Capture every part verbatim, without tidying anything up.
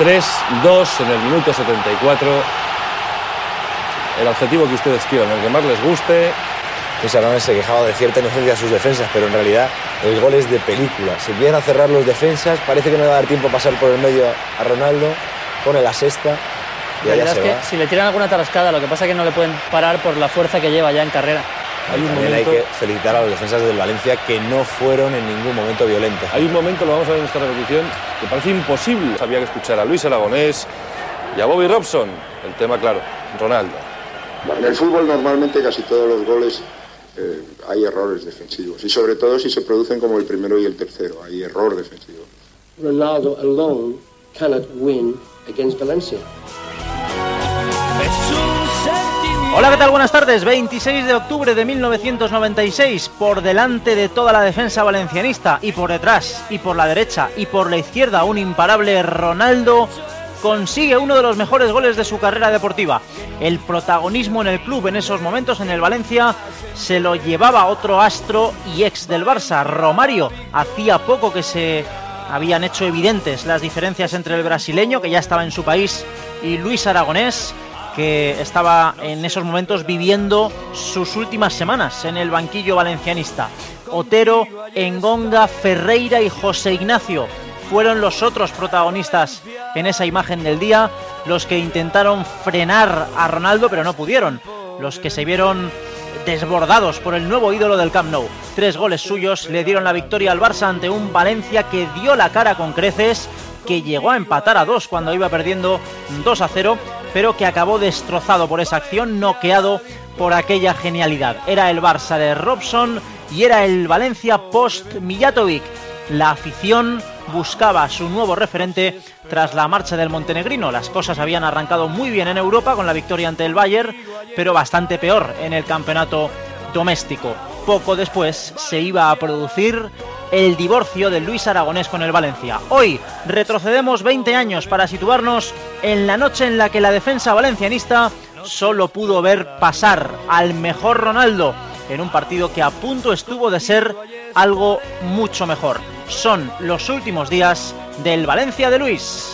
tres dos en el minuto setenta y cuatro. El objetivo que ustedes quieran, el que más les guste. Luis Aragonés se quejaba de cierta inocencia a sus defensas, pero en realidad el gol es de película. Se empiezan a cerrar los defensas, parece que no le va a dar tiempo a pasar por el medio a Ronaldo, pone la sexta y la allá verdad se es que va. si le tiran alguna tarascada, lo que pasa es que no le pueden parar por la fuerza que lleva ya en carrera. Hay un También momento... hay que felicitar a los defensas del Valencia, que no fueron en ningún momento violentos. Hay un momento, lo vamos a ver en esta repetición, que parece imposible. Había que escuchar a Luis Aragonés y a Bobby Robson. El tema claro, Ronaldo. En el fútbol normalmente casi todos los goles eh, hay errores defensivos, y sobre todo si se producen como el primero y el tercero, hay error defensivo. Ronaldo alone cannot win against Valencia. Hola, ¿qué tal? Buenas tardes. veintiséis de octubre de mil novecientos noventa y seis, por delante de toda la defensa valencianista, y por detrás, y por la derecha, y por la izquierda, un imparable Ronaldo consigue uno de los mejores goles de su carrera deportiva. El protagonismo en el club en esos momentos, en el Valencia, se lo llevaba otro astro y ex del Barça, Romario. Hacía poco que se habían hecho evidentes las diferencias entre el brasileño, que ya estaba en su país, y Luis Aragonés, que estaba en esos momentos viviendo sus últimas semanas en el banquillo valencianista. Otero, Engonga, Ferreira y José Ignacio fueron los otros protagonistas en esa imagen del día, los que intentaron frenar a Ronaldo pero no pudieron, los que se vieron desbordados por el nuevo ídolo del Camp Nou. Tres goles suyos le dieron la victoria al Barça ante un Valencia que dio la cara con creces, que llegó a empatar a dos cuando iba perdiendo dos a cero, pero que acabó destrozado por esa acción, noqueado por aquella genialidad. Era el Barça de Robson y era el Valencia post-Mijatovic. La afición buscaba a su nuevo referente tras la marcha del montenegrino. Las cosas habían arrancado muy bien en Europa con la victoria ante el Bayern, pero bastante peor en el campeonato doméstico. Poco después se iba a producir el divorcio de Luis Aragonés con el Valencia. Hoy retrocedemos veinte años para situarnos en la noche en la que la defensa valencianista solo pudo ver pasar al mejor Ronaldo en un partido que a punto estuvo de ser algo mucho mejor. Son los últimos días del Valencia de Luis.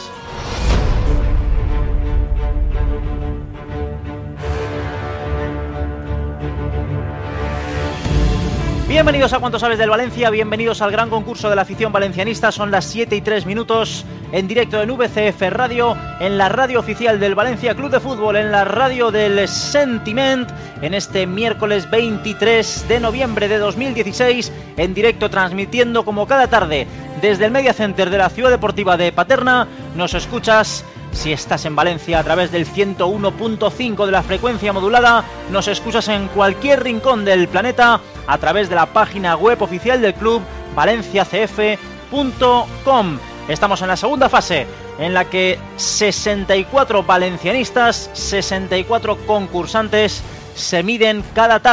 Bienvenidos a Cuánto Sabes del Valencia, bienvenidos al gran concurso de la afición valencianista. Son las siete y tres minutos, en directo en V C F Radio, en la radio oficial del Valencia Club de Fútbol, en la radio del Sentiment, en este miércoles veintitrés de noviembre de dos mil dieciséis, en directo transmitiendo como cada tarde desde el Media Center de la Ciudad Deportiva de Paterna. Nos escuchas si estás en Valencia a través del ciento uno punto cinco de la frecuencia modulada, nos escuchas en cualquier rincón del planeta a través de la página web oficial del club, valencia c f punto com. Estamos en la segunda fase, en la que sesenta y cuatro valencianistas, sesenta y cuatro concursantes se miden cada tarde